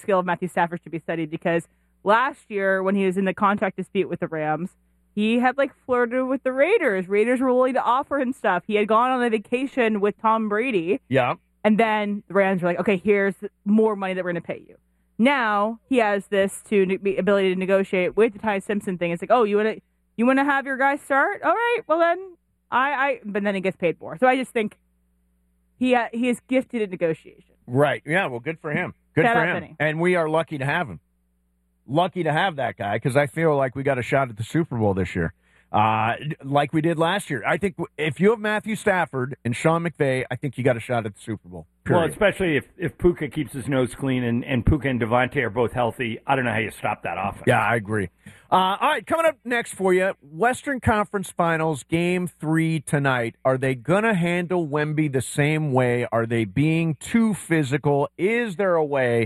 skill of Matthew Stafford should be studied because last year when he was in the contract dispute with the Rams, he had flirted with the Raiders. Raiders were willing to offer him stuff. He had gone on a vacation with Tom Brady. Yeah. And then the Rams were like, okay, here's more money that we're going to pay you. Now he has this ability to negotiate with the Ty Simpson thing. It's like, oh, you want to have your guys start? All right, well then but then he gets paid more. So I just think he is gifted at negotiation. Right. Yeah. Well, good for him. Good for him. Penny. And we are lucky to have him. Lucky to have that guy because I feel like we got a shot at the Super Bowl this year, like we did last year. I think if you have Matthew Stafford and Sean McVay, I think you got a shot at the Super Bowl. Period. Well, especially if Puka keeps his nose clean and Puka and Devontae are both healthy, I don't know how you stop that offense. Yeah, I agree. All right, coming up next for you, Western Conference Finals, Game 3 tonight. Are they going to handle Wemby the same way? Are they being too physical? Is there a way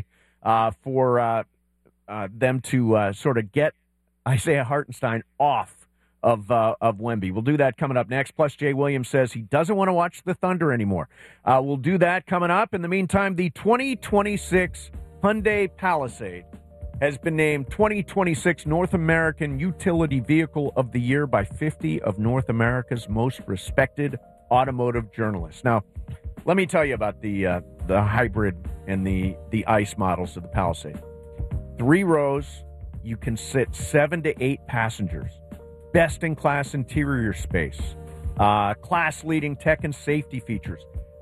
for them to sort of get Isaiah Hartenstein off of Wemby? We'll do that coming up next. Plus, Jay Williams says he doesn't want to watch the Thunder anymore. We'll do that coming up. In the meantime, the 2026 Hyundai Palisade has been named 2026 North American Utility Vehicle of the Year by 50 of North America's most respected automotive journalists. Now, let me tell you about the hybrid and the ICE models of the Palisade. 3 rows, you can sit 7 to 8 passengers. Best-in-class interior space. Class-leading tech and safety features.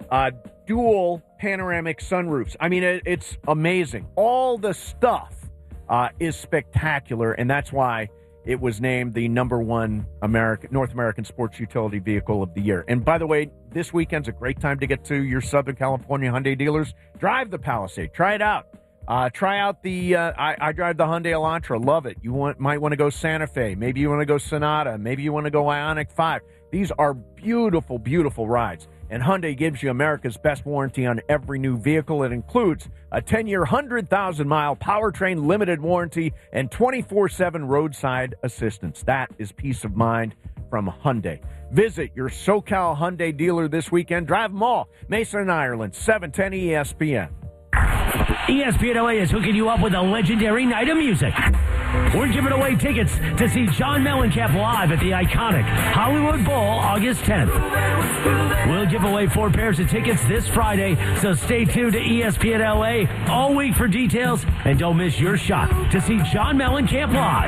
Dual panoramic sunroofs. I mean, it's amazing. All the stuff is spectacular, and that's why it was named the number 1 North American sports utility vehicle of the year. And by the way, this weekend's a great time to get to your Southern California Hyundai dealers. Drive the Palisade. Try it out. Try out the, I drive the Hyundai Elantra. Love it. Might want to go Santa Fe. Maybe you want to go Sonata. Maybe you want to go Ioniq 5. These are beautiful, beautiful rides. And Hyundai gives you America's best warranty on every new vehicle. It includes a 10-year, 100,000-mile powertrain limited warranty and 24/7 roadside assistance. That is peace of mind from Hyundai. Visit your SoCal Hyundai dealer this weekend. Drive them all. Mason and Ireland, 710 ESPN. ESPN LA is hooking you up with a legendary night of music. We're giving away tickets to see John Mellencamp live at the iconic Hollywood Bowl August 10th. We'll give away 4 pairs of tickets this Friday, so stay tuned to ESPN LA all week for details, and don't miss your shot to see John Mellencamp live.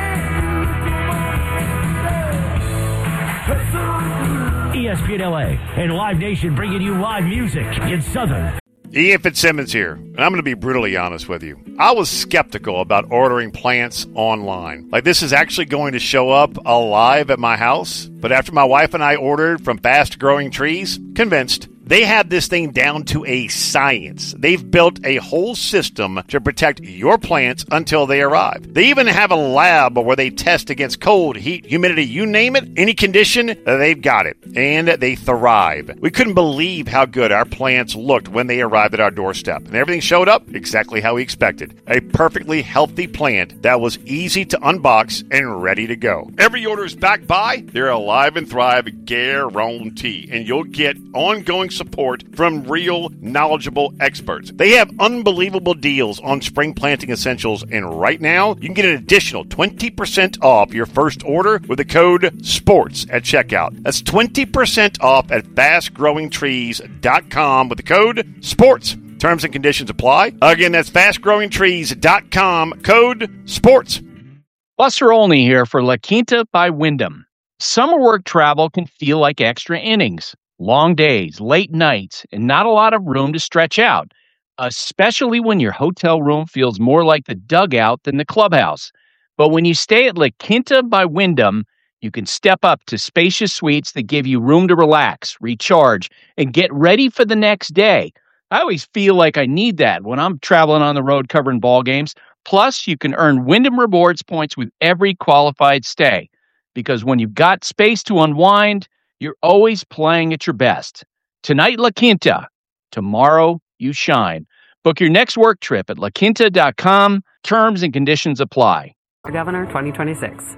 ESPN LA and Live Nation bringing you live music in Southern. Ian Fitzsimmons here, and I'm going to be brutally honest with you. I was skeptical about ordering plants online. Like, this is actually going to show up alive at my house. But after my wife and I ordered from Fast Growing Trees, convinced. They have this thing down to a science. They've built a whole system to protect your plants until they arrive. They even have a lab where they test against cold, heat, humidity, you name it, any condition, they've got it. And they thrive. We couldn't believe how good our plants looked when they arrived at our doorstep. And everything showed up exactly how we expected. A perfectly healthy plant that was easy to unbox and ready to go. Every order is backed by their Alive and Thrive guarantee. And you'll get ongoing support from real, knowledgeable experts. They have unbelievable deals on spring planting essentials, and right now, you can get an additional 20% off your first order with the code SPORTS at checkout. That's 20% off at fastgrowingtrees.com with the code SPORTS. Terms and conditions apply. Again, that's fastgrowingtrees.com, code SPORTS. Buster Olney here for La Quinta by Wyndham. Summer work travel can feel like extra innings. Long days, late nights, and not a lot of room to stretch out, especially when your hotel room feels more like the dugout than the clubhouse. But when you stay at La Quinta by Wyndham, you can step up to spacious suites that give you room to relax, recharge, and get ready for the next day. I always feel like I need that when I'm traveling on the road covering ball games. Plus, you can earn Wyndham Rewards points with every qualified stay. Because when you've got space to unwind, you're always playing at your best. Tonight, La Quinta. Tomorrow, you shine. Book your next work trip at laquinta.com. Terms and conditions apply. Governor 2026.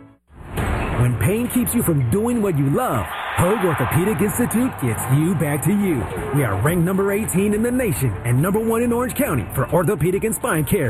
When pain keeps you from doing what you love, Hoag Orthopedic Institute gets you back to you. We are ranked number 18 in the nation and number 1 in Orange County for orthopedic and spine care.